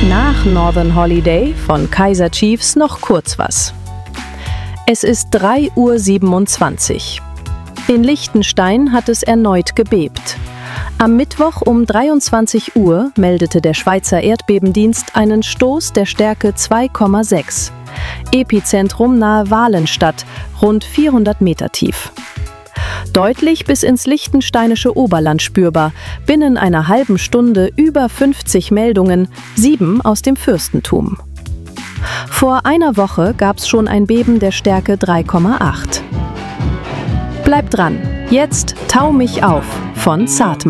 Nach Northern Holiday von Kaiser Chiefs noch kurz was. Es ist 3:27 Uhr. In Liechtenstein hat es erneut gebebt. Am Mittwoch um 23 Uhr meldete der Schweizer Erdbebendienst einen Stoß der Stärke 2,6. Epizentrum nahe Walenstadt, rund 400 Meter tief. Deutlich bis ins liechtensteinische Oberland spürbar, binnen einer halben Stunde über 50 Meldungen, 7 aus dem Fürstentum. Vor einer Woche gab es schon ein Beben der Stärke 3,8. Bleibt dran, jetzt Tau mich auf von Saatma.